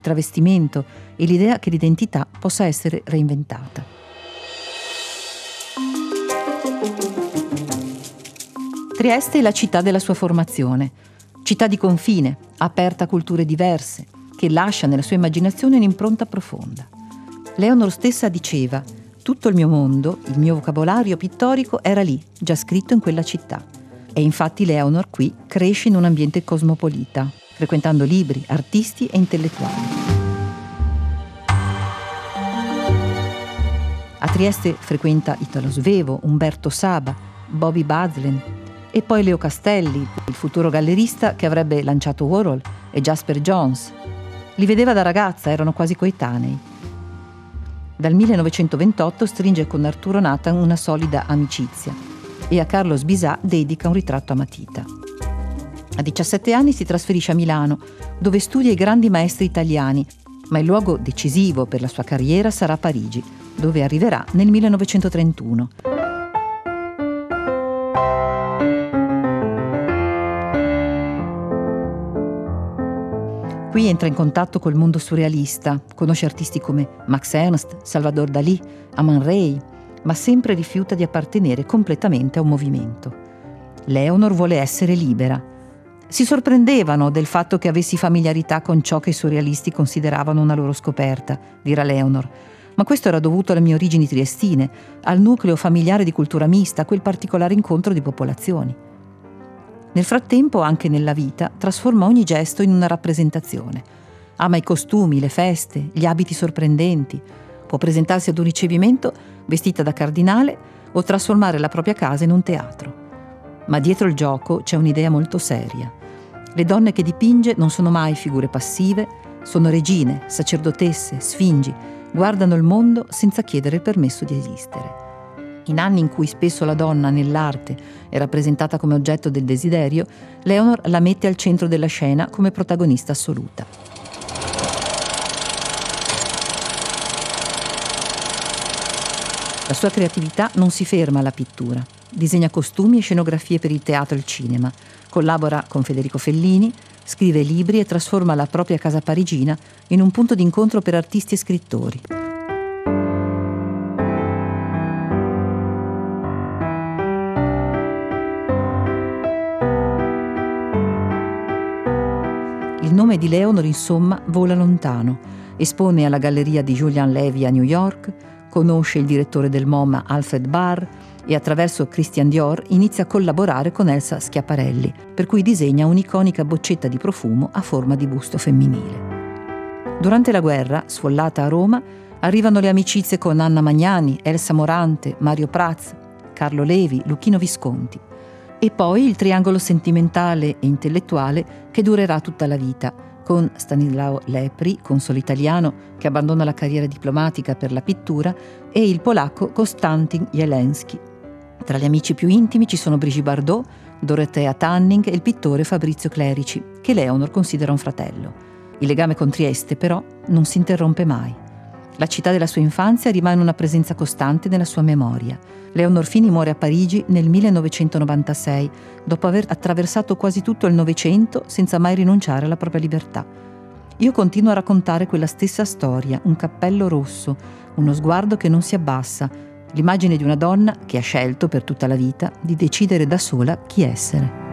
travestimento e l'idea che l'identità possa essere reinventata. Trieste è la città della sua formazione, città di confine, aperta a culture diverse, che lascia nella sua immaginazione un'impronta profonda. Leonor stessa diceva: tutto il mio mondo, il mio vocabolario pittorico era lì, già scritto in quella città. E infatti Leonor qui cresce in un ambiente cosmopolita, frequentando libri, artisti e intellettuali. A Trieste frequenta Italo Svevo, Umberto Saba, Bobby Badlen e poi Leo Castelli, il futuro gallerista che avrebbe lanciato Warhol, e Jasper Johns. Li vedeva da ragazza, erano quasi coetanei. Dal 1928 stringe con Arturo Nathan una solida amicizia e a Carlos Bisà dedica un ritratto a matita. A 17 anni si trasferisce a Milano, dove studia i grandi maestri italiani, ma il luogo decisivo per la sua carriera sarà Parigi, dove arriverà nel 1931. Qui entra in contatto col mondo surrealista, conosce artisti come Max Ernst, Salvador Dalí, Aman Ray, ma sempre rifiuta di appartenere completamente a un movimento. Leonor vuole essere libera. Si sorprendevano del fatto che avessi familiarità con ciò che i surrealisti consideravano una loro scoperta, dirà Leonor, ma questo era dovuto alle mie origini triestine, al nucleo familiare di cultura mista, a quel particolare incontro di popolazioni. Nel frattempo, anche nella vita, trasforma ogni gesto in una rappresentazione. Ama i costumi, le feste, gli abiti sorprendenti. Può presentarsi ad un ricevimento vestita da cardinale o trasformare la propria casa in un teatro. Ma dietro il gioco c'è un'idea molto seria. Le donne che dipinge non sono mai figure passive, sono regine, sacerdotesse, sfingi, guardano il mondo senza chiedere il permesso di esistere. In anni in cui spesso la donna nell'arte è rappresentata come oggetto del desiderio, Leonor la mette al centro della scena come protagonista assoluta. La sua creatività non si ferma alla pittura. Disegna costumi e scenografie per il teatro e il cinema, collabora con Federico Fellini, scrive libri e trasforma la propria casa parigina in un punto d'incontro per artisti e scrittori. Il nome di Leonor, insomma, vola lontano. Espone alla galleria di Julian Levy a New York, conosce il direttore del MoMA Alfred Barr e attraverso Christian Dior inizia a collaborare con Elsa Schiaparelli, per cui disegna un'iconica boccetta di profumo a forma di busto femminile. Durante la guerra, sfollata a Roma, arrivano le amicizie con Anna Magnani, Elsa Morante, Mario Prats, Carlo Levi, Luchino Visconti. E poi il triangolo sentimentale e intellettuale che durerà tutta la vita, con Stanislao Lepri, console italiano che abbandona la carriera diplomatica per la pittura, e il polacco Konstantin Jelensky. Tra gli amici più intimi ci sono Brigitte Bardot, Dorothea Tanning e il pittore Fabrizio Clerici, che Leonor considera un fratello. Il legame con Trieste, però, non si interrompe mai. La città della sua infanzia rimane una presenza costante nella sua memoria. Leonor Fini muore a Parigi nel 1996, dopo aver attraversato quasi tutto il Novecento senza mai rinunciare alla propria libertà. Io continuo a raccontare quella stessa storia, un cappello rosso, uno sguardo che non si abbassa, l'immagine di una donna che ha scelto per tutta la vita di decidere da sola chi essere.